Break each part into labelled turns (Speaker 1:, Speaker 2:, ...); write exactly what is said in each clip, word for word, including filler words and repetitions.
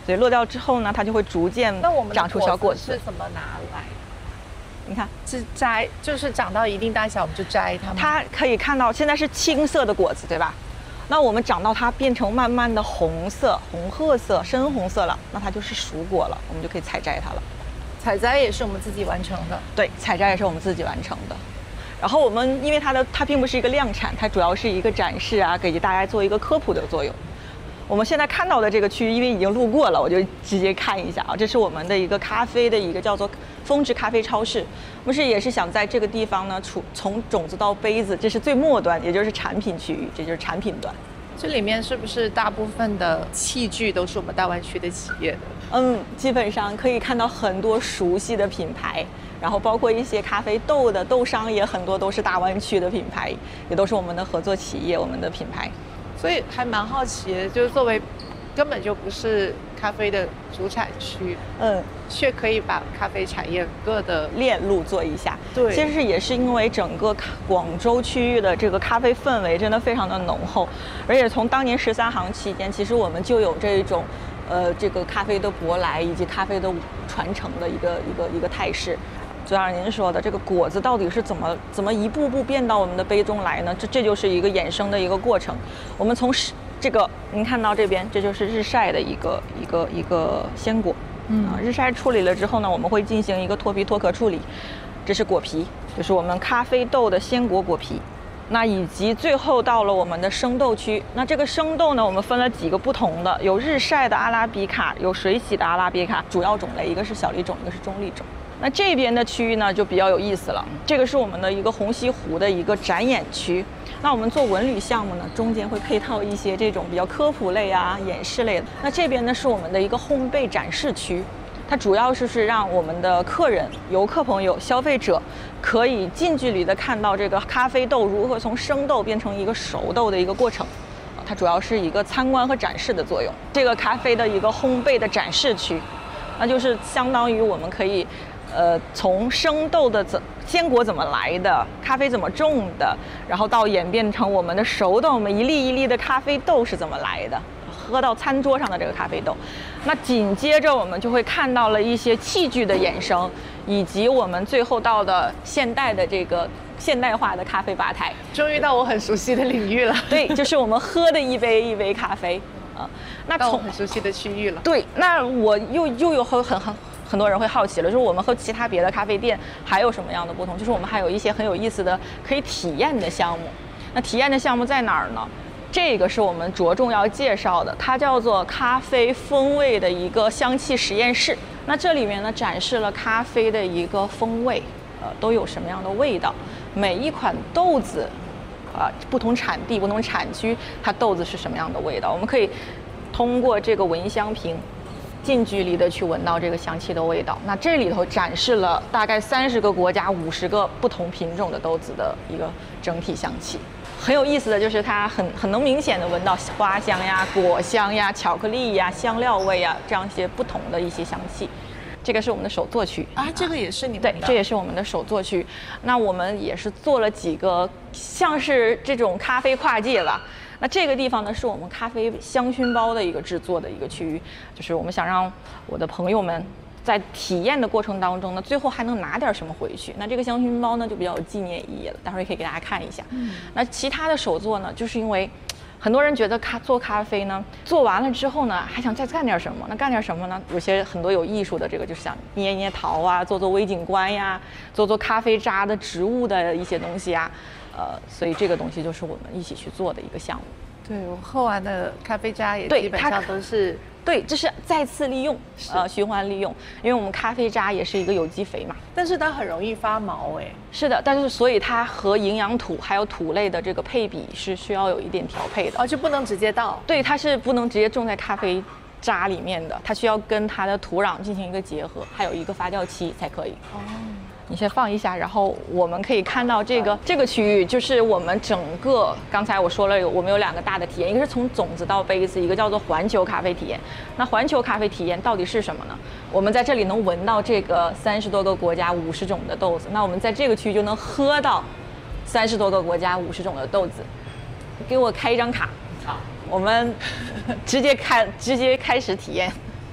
Speaker 1: 所以落掉之后呢，它就会逐渐长出小果子。
Speaker 2: 那我们的果子是怎么拿来的？
Speaker 1: 你看，
Speaker 2: 是摘，就是长到一定大小我们就摘它吗？
Speaker 1: 它可以看到现在是青色的果子，对吧？那我们长到它变成慢慢的红色、红褐色、深红色了，那它就是熟果了，我们就可以采摘它了。
Speaker 2: 采摘也是我们自己完成的。
Speaker 1: 对，采摘也是我们自己完成的。然后我们因为它的它并不是一个量产，它主要是一个展示啊，给大家做一个科普的作用。我们现在看到的这个区域，因为已经路过了，我就直接看一下啊。这是我们的一个咖啡的一个叫做峰值咖啡超市。我们是也是想在这个地方呢，从从种子到杯子，这是最末端，也就是产品区域，这就是产品端。
Speaker 2: 这里面是不是大部分的器具都是我们大湾区的企业的？
Speaker 1: 嗯，基本上可以看到很多熟悉的品牌，然后包括一些咖啡豆的豆商也很多都是大湾区的品牌，也都是我们的合作企业，我们的品牌。
Speaker 2: 所以还蛮好奇，就是作为根本就不是咖啡的主产区，
Speaker 1: 嗯，
Speaker 2: 却可以把咖啡产业各的
Speaker 1: 链路做一下。
Speaker 2: 对，
Speaker 1: 其实也是因为整个广州区域的这个咖啡氛围真的非常的浓厚，而且从当年十三行期间，其实我们就有这种，呃，这个咖啡的舶来以及咖啡的传承的一个一个一个态势。就像您说的，这个果子到底是怎么怎么一步步变到我们的杯中来呢？这这就是一个衍生的一个过程。我们从这个您看到这边，这就是日晒的一个一个一个鲜果，嗯啊，日晒处理了之后呢，我们会进行一个脱皮脱壳处理。这是果皮，就是我们咖啡豆的鲜果果皮。那以及最后到了我们的生豆区，那这个生豆呢，我们分了几个不同的，有日晒的阿拉比卡，有水洗的阿拉比卡，主要种类一个是小粒种，一个是中粒种。那这边的区域呢就比较有意思了，这个是我们的一个红西湖的一个展演区。那我们做文旅项目呢，中间会配套一些这种比较科普类啊、演示类的。那这边呢是我们的一个烘焙展示区，它主要是是让我们的客人、游客朋友、消费者可以近距离的看到这个咖啡豆如何从生豆变成一个熟豆的一个过程。它主要是一个参观和展示的作用。这个咖啡的一个烘焙的展示区，那就是相当于我们可以。呃，从生豆的怎鲜果怎么来的，咖啡怎么种的，然后到演变成我们的熟豆，我们一粒一粒的咖啡豆是怎么来的，喝到餐桌上的这个咖啡豆。那紧接着我们就会看到了一些器具的衍生，以及我们最后到的现代的这个现代化的咖啡吧台。
Speaker 2: 终于到我很熟悉的领域了。
Speaker 1: 对，就是我们喝的一杯一杯咖啡啊。
Speaker 2: 那从很熟悉的区域了。
Speaker 1: 对，那我又又有很很很。很多人会好奇了，就是我们和其他别的咖啡店还有什么样的不同？就是我们还有一些很有意思的可以体验的项目。那体验的项目在哪儿呢？这个是我们着重要介绍的，它叫做咖啡风味的一个香气实验室。那这里面呢展示了咖啡的一个风味，呃，都有什么样的味道？每一款豆子，啊、呃，不同产地、不同产区，它豆子是什么样的味道？我们可以通过这个闻香瓶。近距离的去闻到这个香气的味道。那这里头展示了大概三十个国家、五十个不同品种的豆子的一个整体香气。很有意思的就是它很很能明显的闻到花香呀、果香呀、巧克力呀、香料味呀这样一些不同的一些香气。这个是我们的手作区
Speaker 2: 啊，这个也是你们
Speaker 1: 的。对，这也是我们的手作区。那我们也是做了几个像是这种咖啡跨界吧。那这个地方呢，是我们咖啡香薰包的一个制作的一个区域，就是我们想让我的朋友们在体验的过程当中呢，最后还能拿点什么回去。那这个香薰包呢，就比较有纪念意义了，待会儿也可以给大家看一下。嗯，那其他的手作呢，就是因为很多人觉得咖做咖啡呢，做完了之后呢，还想再干点什么？那干点什么呢？有些很多有艺术的，这个就是想捏捏陶啊，做做微景观呀，做做咖啡渣的植物的一些东西啊。呃，所以这个东西就是我们一起去做的一个项目。
Speaker 2: 对，我喝完的咖啡渣也基本上都是
Speaker 1: 对，这是再次利用，呃，循环利用，因为我们咖啡渣也是一个有机肥嘛。
Speaker 2: 但是它很容易发毛哎。
Speaker 1: 是的，但是所以它和营养土还有土类的这个配比是需要有一点调配的。
Speaker 2: 哦，就不能直接倒。
Speaker 1: 对，它是不能直接种在咖啡渣里面的，它需要跟它的土壤进行一个结合，还有一个发酵期才可以。哦。你先放一下，然后我们可以看到这个这个区域，就是我们整个刚才我说了，我们有两个大的体验，一个是从种子到杯子，一个叫做环球咖啡体验。那环球咖啡体验到底是什么呢？我们在这里能闻到这个三十多个国家五十种的豆子，那我们在这个区域就能喝到三十多个国家五十种的豆子。给我开一张卡，好，我们直接开直接开始体验。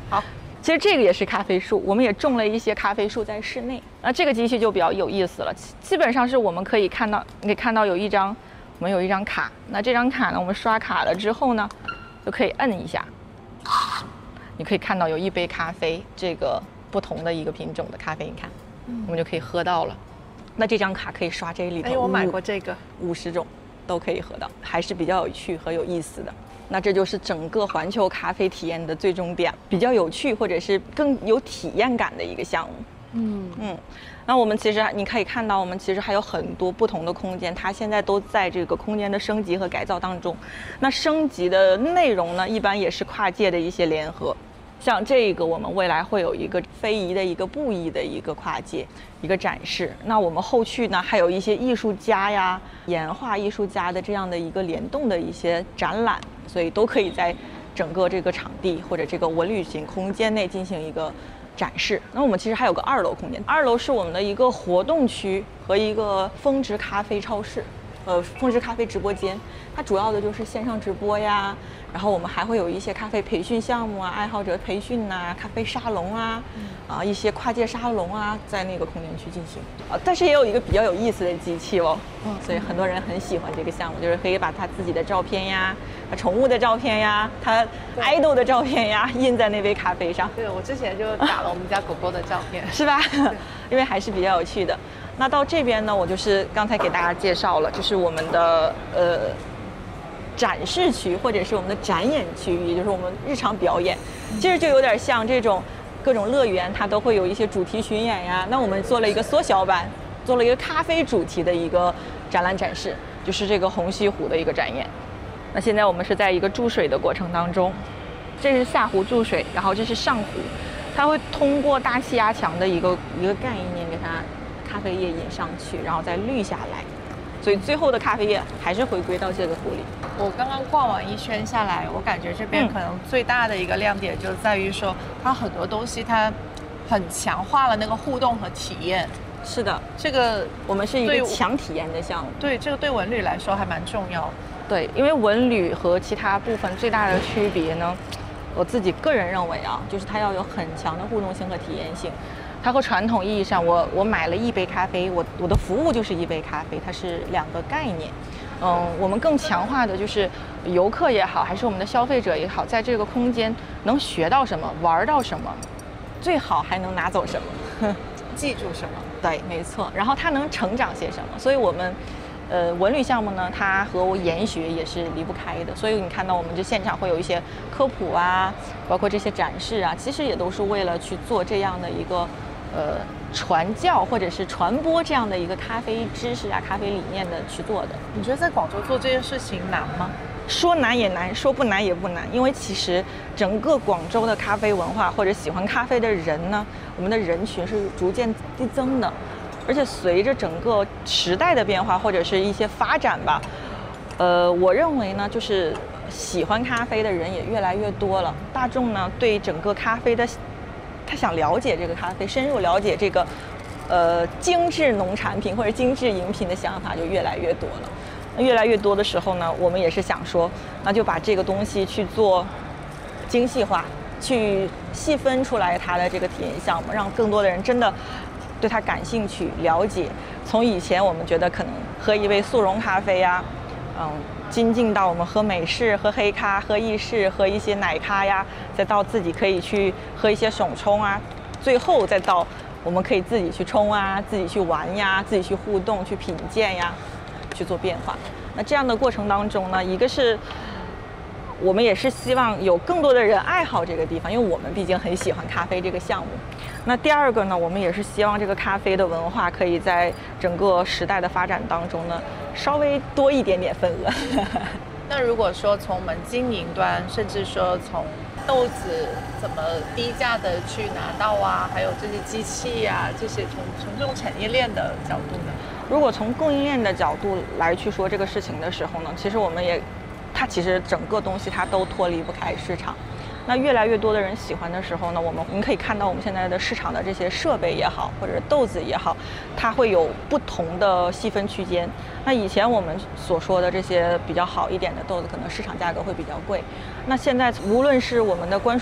Speaker 2: 好。
Speaker 1: 其实这个也是咖啡树，我们也种了一些咖啡树在室内。那这个机器就比较有意思了，基本上是我们可以看到，你可以看到有一张，我们有一张卡。那这张卡呢，我们刷卡了之后呢，就可以摁一下，你可以看到有一杯咖啡，这个不同的一个品种的咖啡，你看，我们就可以喝到了。那这张卡可以刷这里头，
Speaker 2: 哎，我买过这个，
Speaker 1: 五十种都可以喝到，还是比较有趣和有意思的。那这就是整个环球咖啡体验的最终点，比较有趣或者是更有体验感的一个项目。嗯嗯，那我们其实你可以看到，我们其实还有很多不同的空间，它现在都在这个空间的升级和改造当中。那升级的内容呢，一般也是跨界的一些联合。像这个，我们未来会有一个非遗的一个布艺的一个跨界一个展示。那我们后续呢，还有一些艺术家呀、岩画艺术家的这样的一个联动的一些展览，所以都可以在整个这个场地或者这个文旅行空间内进行一个展示。那我们其实还有个二楼空间，二楼是我们的一个活动区和一个峰值咖啡超市。呃，峰值咖啡直播间，它主要的就是线上直播呀，然后我们还会有一些咖啡培训项目啊，爱好者培训呐、啊，咖啡沙龙啊，啊一些跨界沙龙啊，在那个空间去进行啊。但是也有一个比较有意思的机器哦，嗯，所以很多人很喜欢这个项目，就是可以把他自己的照片呀、他宠物的照片呀、他爱豆的照片呀印在那杯咖啡上。
Speaker 2: 对，我之前就打了我们家狗狗的照片，
Speaker 1: 是吧？因为还是比较有趣的。那到这边呢，我就是刚才给大家介绍了，就是我们的呃展示区或者是我们的展演区域，也就是我们日常表演，其实就有点像这种各种乐园，它都会有一些主题巡演呀。那我们做了一个缩小版，做了一个咖啡主题的一个展览展示，就是这个红西湖的一个展演。那现在我们是在一个注水的过程当中，这是下湖注水，然后这是上湖，它会通过大气压强的一个一个概念给它。咖啡液引上去，然后再滤下来，所以最后的咖啡液还是回归到这个壶里。
Speaker 2: 我刚刚逛完一圈下来，我感觉这边可能最大的一个亮点就在于说，它很多东西它很强化了那个互动和体验。
Speaker 1: 是的，
Speaker 2: 这个
Speaker 1: 我们是一个强体验的项目。
Speaker 2: 对，这个对文旅来说还蛮重要。
Speaker 1: 对，因为文旅和其他部分最大的区别呢，我自己个人认为啊，就是它要有很强的互动性和体验性。它和传统意义上，我我买了一杯咖啡，我我的服务就是一杯咖啡，它是两个概念。嗯，我们更强化的就是游客也好，还是我们的消费者也好，在这个空间能学到什么，玩到什么，最好还能拿走什么，
Speaker 2: 记住什么。
Speaker 1: 对，没错。然后它能成长些什么？所以我们。呃，文旅项目呢，它和研学也是离不开的，所以你看到我们这现场会有一些科普啊，包括这些展示啊，其实也都是为了去做这样的一个呃传教或者是传播这样的一个咖啡知识啊、咖啡理念的去做的。
Speaker 2: 你觉得在广州做这件事情难吗？
Speaker 1: 说难也难，说不难也不难，因为其实整个广州的咖啡文化或者喜欢咖啡的人呢，我们的人群是逐渐递增的。而且随着整个时代的变化或者是一些发展吧，呃，我认为呢，就是喜欢咖啡的人也越来越多了。大众呢对整个咖啡的，他想了解这个咖啡，深入了解这个，呃，精致农产品或者精致饮品的想法就越来越多了。那越来越多的时候呢，我们也是想说，那就把这个东西去做精细化，去细分出来它的这个体验项目，让更多的人真的。对它感兴趣、了解，从以前我们觉得可能喝一杯速溶咖啡呀、啊，嗯，精进到我们喝美式、喝黑咖、喝意式、喝一些奶咖呀，再到自己可以去喝一些手冲啊，最后再到我们可以自己去冲啊、自己去玩呀、自己去互动、去品鉴呀，去做变化。那这样的过程当中呢，一个是。我们也是希望有更多的人爱好这个地方，因为我们毕竟很喜欢咖啡这个项目。那第二个呢，我们也是希望这个咖啡的文化可以在整个时代的发展当中呢，稍微多一点点份额。
Speaker 2: 那如果说从我们经营端，甚至说从豆子怎么低价的去拿到啊，还有这些机器啊，这些从从这种产业链的角度呢？
Speaker 1: 如果从供应链的角度来去说这个事情的时候呢，其实我们也。它其实整个东西它都脱离不开市场，那越来越多的人喜欢的时候呢，我们您可以看到我们现在的市场的这些设备也好，或者豆子也好，它会有不同的细分区间。那以前我们所说的这些比较好一点的豆子，可能市场价格会比较贵。那现在无论是我们的关